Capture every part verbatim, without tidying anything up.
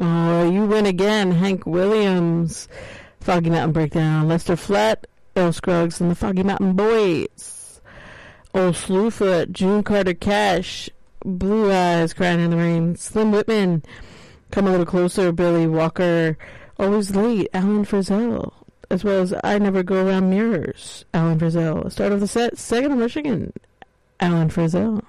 Oh, You Win Again, Hank Williams, Foggy Mountain Breakdown, Lester Flatt, Earl Scruggs, and the Foggy Mountain Boys, Old Slewfoot, June Carter Cash, Blue Eyes, Crying in the Rain, Slim Whitman, Come a Little Closer, Billy Walker, Always Late, Alan Frizzell, as well as I Never Go Around Mirrors, Alan Frizzell. Start of the set, Second of Michigan, Alan Frizzell.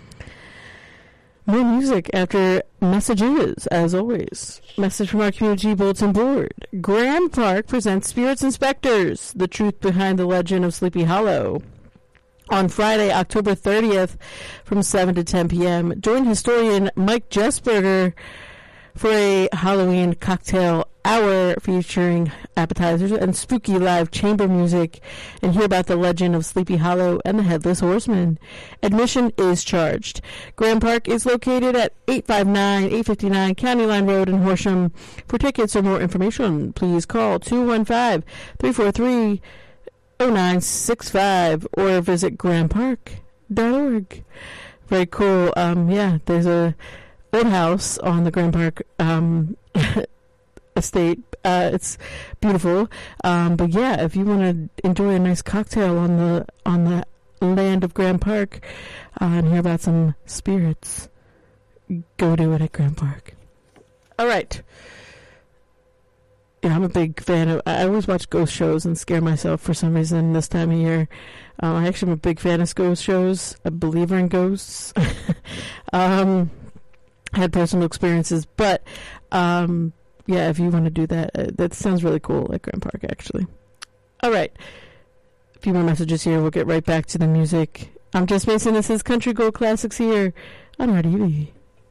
More music after messages, as always. Message from our community bulletin board. Graham Park presents Spirits Inspectors, the truth behind the legend of Sleepy Hollow. On Friday, October thirtieth, from seven to ten p.m., join historian Mike Jesberger for a Halloween cocktail hour featuring appetizers and spooky live chamber music, and hear about the legend of Sleepy Hollow and the Headless Horseman. Admission is charged. Graham Park is located at eight five nine, eight five-nine County Line Road in Horsham. For tickets or more information, please call two one five, three four three, zero nine six five or visit graham park dot org. Very cool. Um, yeah, there's a old house on the Graham Park um, estate. Uh, it's beautiful. Um, but yeah, if you want to enjoy a nice cocktail on the on the land of Graham Park uh, and hear about some spirits, go do it at Graham Park. All right. Yeah, I'm a big fan of. I always watch ghost shows and scare myself for some reason this time of year. Uh, I actually am a big fan of ghost shows. A believer in ghosts. um, had personal experiences, but um, yeah, if you want to do that, uh, that sounds really cool at Graham Park, actually. All right, a few more messages here. We'll get right back to the music. I'm Jess Mason. This is Country Gold Classics here on R D V.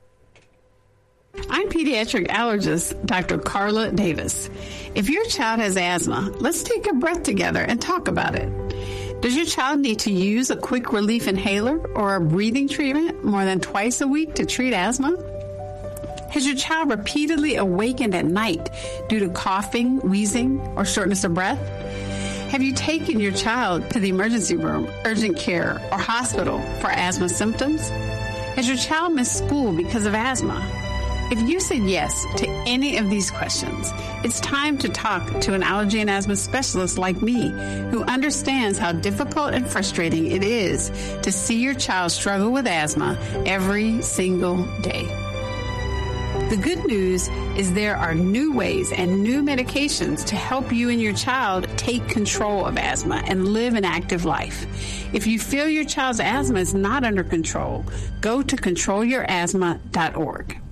I'm pediatric allergist Doctor Carla Davis. If your child has asthma, let's take a breath together and talk about it. Does your child need to use a quick relief inhaler or a breathing treatment more than twice a week to treat asthma? Has your child repeatedly awakened at night due to coughing, wheezing, or shortness of breath? Have you taken your child to the emergency room, urgent care, or hospital for asthma symptoms? Has your child missed school because of asthma? If you said yes to any of these questions, it's time to talk to an allergy and asthma specialist like me, who understands how difficult and frustrating it is to see your child struggle with asthma every single day. The good news is there are new ways and new medications to help you and your child take control of asthma and live an active life. If you feel your child's asthma is not under control, go to control your asthma dot org.